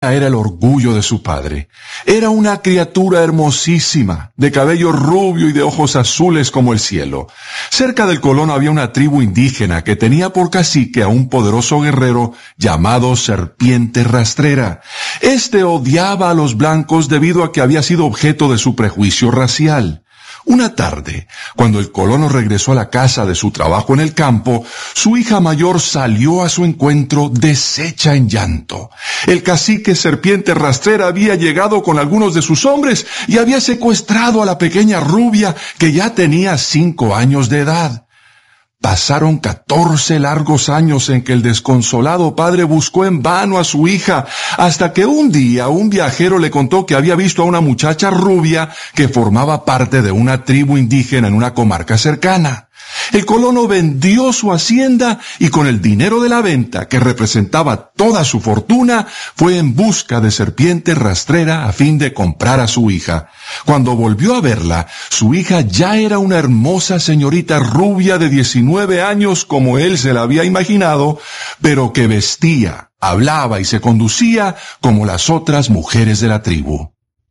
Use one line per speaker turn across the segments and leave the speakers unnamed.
era el orgullo de su padre. Era una criatura hermosísima, de cabello rubio y de ojos azules como el cielo. Cerca del colono había una tribu indígena que tenía por cacique a un poderoso guerrero llamado Serpiente Rastrera. Este odiaba a los blancos debido a que había sido objeto de su prejuicio racial. Una tarde, cuando el colono regresó a la casa de su trabajo en el campo, su hija mayor salió a su encuentro deshecha en llanto. El cacique Serpiente Rastrera había llegado con algunos de sus hombres y había secuestrado a la pequeña rubia que ya tenía 5 años de edad. Pasaron 14 largos años en que el desconsolado padre buscó en vano a su hija, hasta que un día un viajero le contó que había visto a una muchacha rubia que formaba parte de una tribu indígena en una comarca cercana. El colono vendió su hacienda y con el dinero de la venta, que representaba toda su fortuna, fue en busca de Serpiente Rastrera a fin de comprar a su hija. Cuando volvió a verla, su hija ya era una hermosa señorita rubia de 19 años como él se la había imaginado, pero que vestía, hablaba y se conducía como las otras mujeres de la tribu.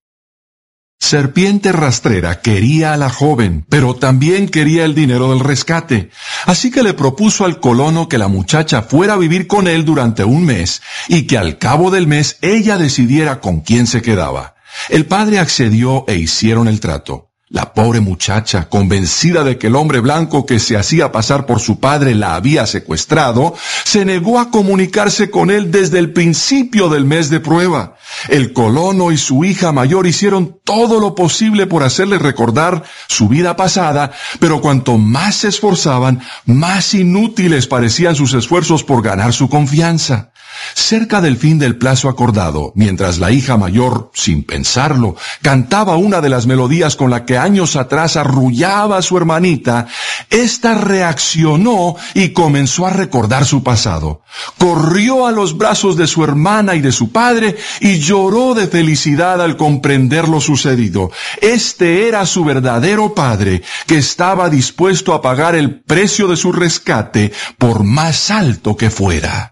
Serpiente Rastrera quería a la joven, pero también quería el dinero del rescate. Así que le propuso al colono que la muchacha fuera a vivir con él durante un mes y que al cabo del mes ella decidiera con quién se quedaba. El padre accedió e hicieron el trato. La pobre muchacha, convencida de que el hombre blanco que se hacía pasar por su padre la había secuestrado, se negó a comunicarse con él desde el principio del mes de prueba. El colono y su hija mayor hicieron todo lo posible por hacerle recordar su vida pasada, pero cuanto más se esforzaban, más inútiles parecían sus esfuerzos por ganar su confianza. Cerca del fin del plazo acordado, mientras la hija mayor, sin pensarlo, cantaba una de las melodías con la que años atrás arrullaba a su hermanita, ésta reaccionó y comenzó a recordar su pasado. Corrió a los brazos de su hermana y de su padre y lloró de felicidad al comprender lo sucedido. Este era su verdadero padre, que estaba dispuesto a pagar el precio de su rescate por más alto que fuera.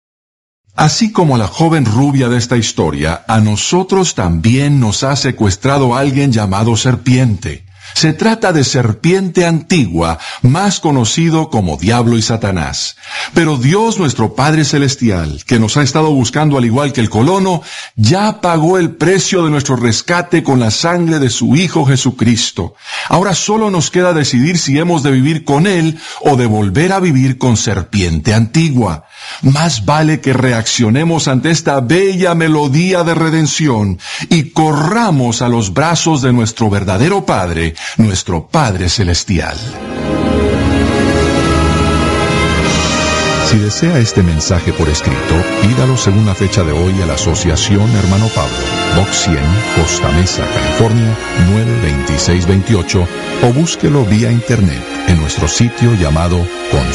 Así como a la joven rubia de esta historia, a nosotros también nos ha secuestrado alguien llamado Serpiente. Se trata de Serpiente Antigua, más conocido como Diablo y Satanás. Pero Dios, nuestro Padre Celestial, que nos ha estado buscando al igual que el colono, ya pagó el precio de nuestro rescate con la sangre de su Hijo Jesucristo. Ahora solo nos queda decidir si hemos de vivir con Él o de volver a vivir con Serpiente Antigua. Más vale que reaccionemos ante esta bella melodía de redención y corramos a los brazos de nuestro verdadero Padre, nuestro Padre Celestial.
Si desea este mensaje por escrito, pídalo según la fecha de hoy a la Asociación Hermano Pablo, Box 100, Costa Mesa, California, 92628, o búsquelo vía internet en nuestro sitio llamado